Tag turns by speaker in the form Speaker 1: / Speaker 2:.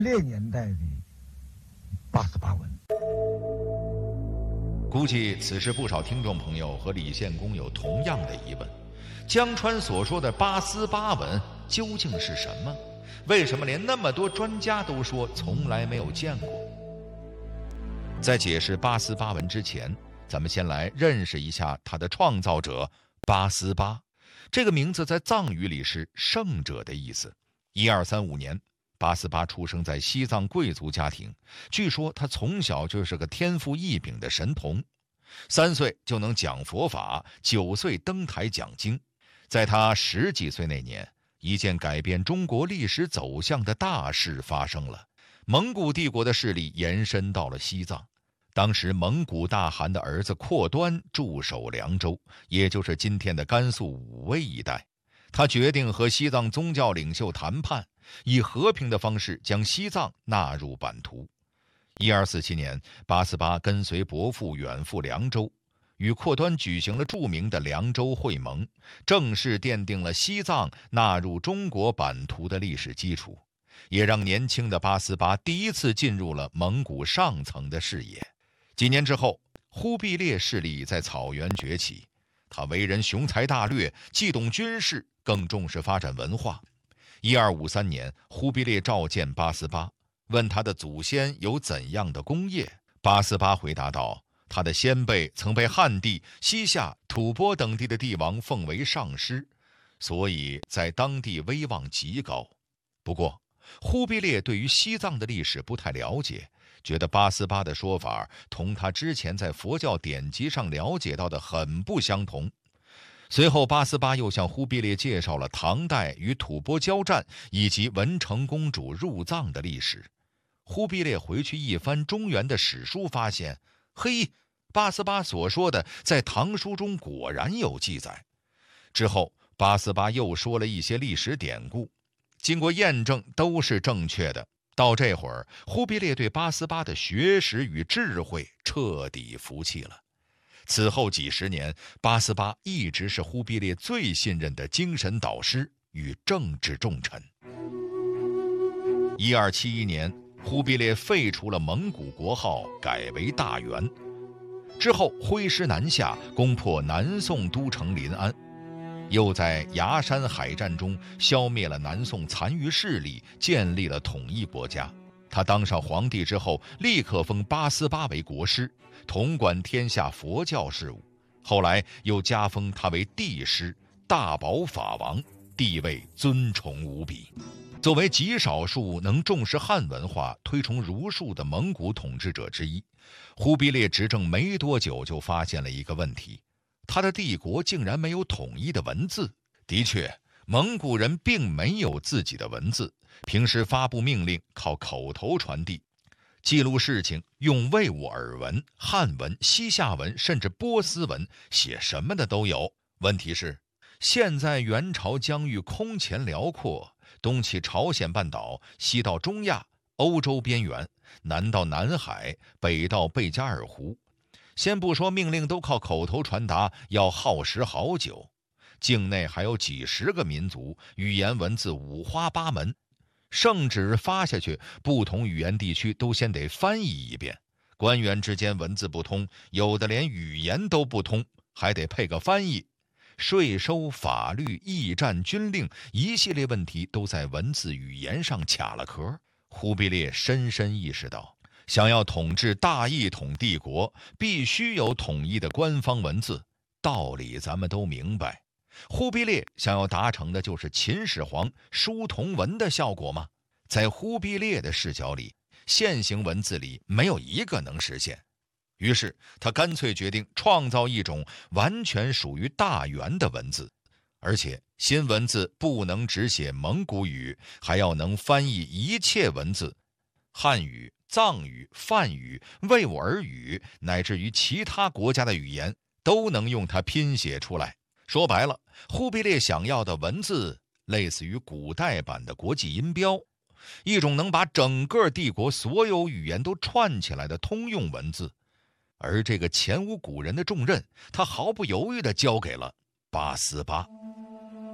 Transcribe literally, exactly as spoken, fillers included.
Speaker 1: 那年代的八十八文。
Speaker 2: 估计此时不少听众朋友和李献公有同样的疑问：江川所说的八思巴文究竟是什么？为什么连那么多专家都说从来没有见过？在解释八思巴文之前，咱们先来认识一下它的创造者八思巴。这个名字在藏语里是圣者的意思。一二三五年，八思巴出生在西藏贵族家庭，据说他从小就是个天赋异禀的神童，三岁就能讲佛法，九岁登台讲经。在他十几岁那年，一件改变中国历史走向的大事发生了，蒙古帝国的势力延伸到了西藏。当时蒙古大汗的儿子阔端驻守凉州，也就是今天的甘肃武威一带。他决定和西藏宗教领袖谈判，以和平的方式将西藏纳入版图。一二四七年，八思巴跟随伯父远赴凉州，与阔端举行了著名的凉州会盟，正式奠定了西藏纳入中国版图的历史基础，也让年轻的八思巴第一次进入了蒙古上层的视野。几年之后，忽必烈势力在草原崛起，他为人雄才大略，既懂军事，更重视发展文化。一二五三年，忽必烈召见八思巴，问他的祖先有怎样的功业。八思巴回答道，他的先辈曾被汉地、西夏、吐蕃等地的帝王奉为上师，所以在当地威望极高。不过，忽必烈对于西藏的历史不太了解，觉得八思巴的说法同他之前在佛教典籍上了解到的很不相同。随后，八思巴又向忽必烈介绍了唐代与吐蕃交战以及文成公主入藏的历史。忽必烈回去一翻中原的史书，发现，嘿，八思巴所说的在唐书中果然有记载。之后，八思巴又说了一些历史典故，经过验证都是正确的。到这会儿，忽必烈对八思巴的学识与智慧彻底服气了。此后几十年，八思巴一直是忽必烈最信任的精神导师与政治重臣。一二七一年，忽必烈废除了蒙古国号，改为大元。之后挥师南下，攻破南宋都城临安，又在崖山海战中消灭了南宋残余势力，建立了统一国家。他当上皇帝之后，立刻封八思巴为国师，统管天下佛教事务。后来又加封他为帝师、大宝法王，地位尊崇无比。作为极少数能重视汉文化、推崇儒术的蒙古统治者之一，忽必烈执政没多久就发现了一个问题：他的帝国竟然没有统一的文字。的确，蒙古人并没有自己的文字，平时发布命令靠口头传递，记录事情用维吾尔文、汉文、西夏文甚至波斯文，写什么的都有。问题是，现在元朝疆域空前辽阔，东起朝鲜半岛，西到中亚、欧洲边缘，南到南海，北到贝加尔湖。先不说命令都靠口头传达，要耗时好久。境内还有几十个民族，语言文字五花八门，圣旨发下去，不同语言地区都先得翻译一遍。官员之间文字不通，有的连语言都不通，还得配个翻译。税收、法律、驿站、军令，一系列问题都在文字语言上卡了壳。忽必烈深深意识到，想要统治大一统帝国，必须有统一的官方文字。道理咱们都明白，忽必烈想要达成的就是秦始皇书同文的效果吗？在忽必烈的视角里，现行文字里没有一个能实现。于是他干脆决定创造一种完全属于大元的文字，而且新文字不能只写蒙古语，还要能翻译一切文字，汉语、藏语、梵语、维吾尔语，乃至于其他国家的语言，都能用它拼写出来。说白了，忽必烈想要的文字类似于古代版的国际音标，一种能把整个帝国所有语言都串起来的通用文字。而这个前无古人的重任，他毫不犹豫地交给了八思巴。